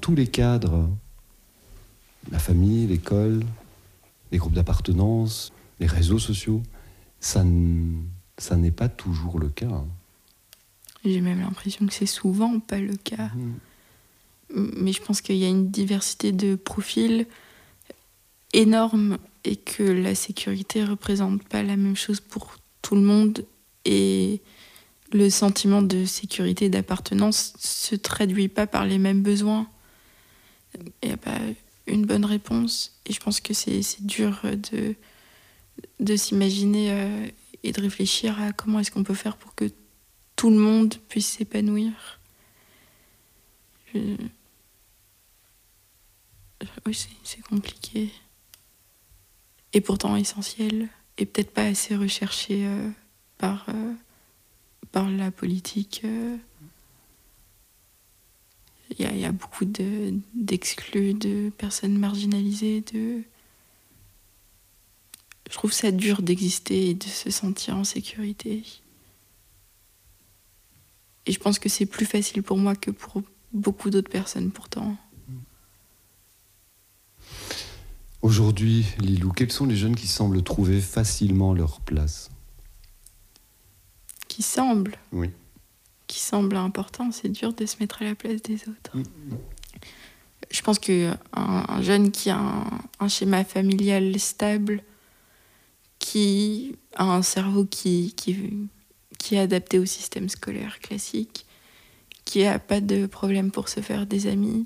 tous les cadres, la famille, l'école, les groupes d'appartenance, les réseaux sociaux, ça n'est pas toujours le cas. J'ai même l'impression que c'est souvent pas le cas. Mais je pense qu'il y a une diversité de profils énorme et que la sécurité représente pas la même chose pour tout le monde. Et le sentiment de sécurité et d'appartenance se traduit pas par les mêmes besoins. Il n'y a pas une bonne réponse. Et je pense que c'est dur de s'imaginer et de réfléchir à comment est-ce qu'on peut faire pour que tout le monde puisse s'épanouir. Oui, c'est compliqué. Et pourtant essentiel. Et peut-être pas assez recherché par la politique. Il y a beaucoup d'exclus, de personnes marginalisées. Je trouve ça dur d'exister et de se sentir en sécurité. Et je pense que c'est plus facile pour moi que pour beaucoup d'autres personnes pourtant. Aujourd'hui, Lilou, quels sont les jeunes qui semblent trouver facilement leur place ? Qui semblent ? Oui. Qui semblent importants, c'est dur de se mettre à la place des autres. Je pense qu'un jeune qui a un schéma familial stable, qui a un cerveau qui est adapté au système scolaire classique, qui n'a pas de problème pour se faire des amis,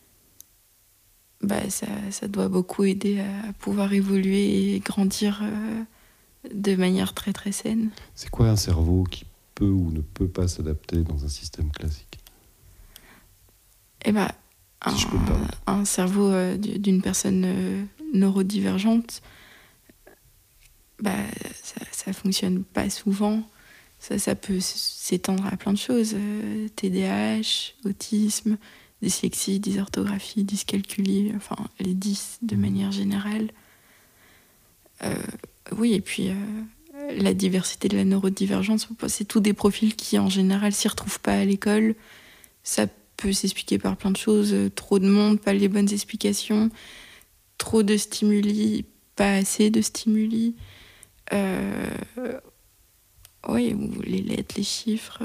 ça doit beaucoup aider à pouvoir évoluer et grandir de manière très très saine. C'est quoi un cerveau qui peut ou ne peut pas s'adapter dans un système classique ? Un cerveau d'une personne neurodivergente, ça fonctionne pas souvent. Ça peut s'étendre à plein de choses. TDAH, autisme, dyslexie, dysorthographie, dyscalculie, enfin les 10 de manière générale. Oui, et puis la diversité de la neurodivergence, c'est tous des profils qui en général s'y retrouvent pas à l'école. Ça peut s'expliquer par plein de choses. Trop de monde, pas les bonnes explications. Trop de stimuli, pas assez de stimuli. Oui, ou les lettres, les chiffres.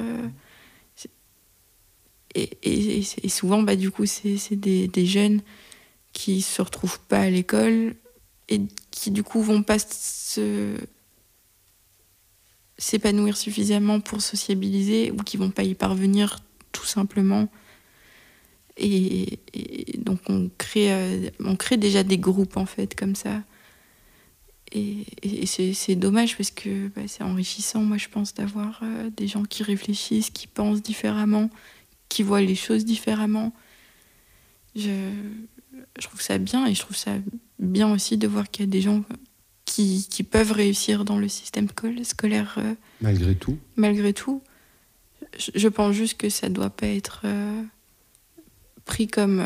Et souvent, du coup, c'est des jeunes qui se retrouvent pas à l'école et qui, du coup, vont pas s'épanouir suffisamment pour sociabiliser ou qui vont pas y parvenir tout simplement. Et donc, on crée déjà des groupes, en fait, comme ça. Et c'est dommage parce que c'est enrichissant, moi, je pense, d'avoir des gens qui réfléchissent, qui pensent différemment, qui voient les choses différemment. Je trouve ça bien et je trouve ça bien aussi de voir qu'il y a des gens qui peuvent réussir dans le système scolaire. Malgré tout. Malgré tout. Je pense juste que ça ne doit pas être pris comme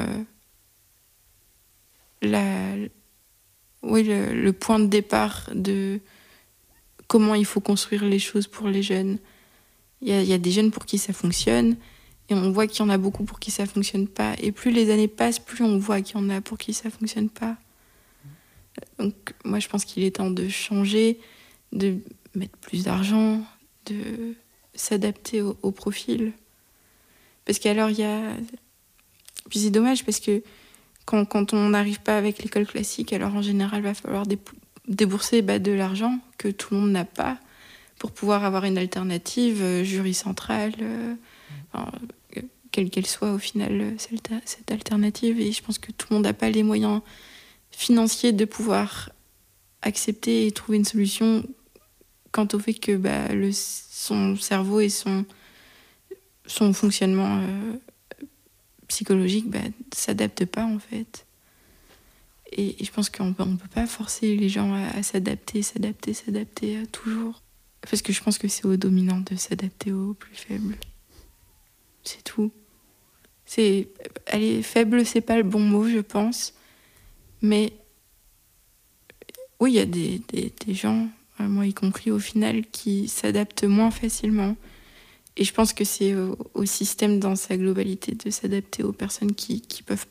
le point de départ de comment il faut construire les choses pour les jeunes. Il y a des jeunes pour qui ça fonctionne et on voit qu'il y en a beaucoup pour qui ça fonctionne pas. Et plus les années passent, plus on voit qu'il y en a pour qui ça fonctionne pas. Donc moi je pense qu'il est temps de changer, de mettre plus d'argent, de s'adapter au profil. Parce qu'alors il y a... Puis c'est dommage parce que quand on n'arrive pas avec l'école classique, alors en général, il va falloir débourser de l'argent que tout le monde n'a pas pour pouvoir avoir une alternative, jury central, quelle qu'elle soit au final, cette alternative. Et je pense que tout le monde n'a pas les moyens financiers de pouvoir accepter et trouver une solution quant au fait que son cerveau et son fonctionnement psychologique s'adapte pas en fait. Et je pense qu'on peut pas forcer les gens à s'adapter toujours. Parce que je pense que c'est aux dominants de s'adapter aux plus faibles. C'est tout. Faible, c'est pas le bon mot, je pense. Mais oui, il y a des gens, moi y compris au final, qui s'adaptent moins facilement. Et je pense que c'est au système dans sa globalité de s'adapter aux personnes qui peuvent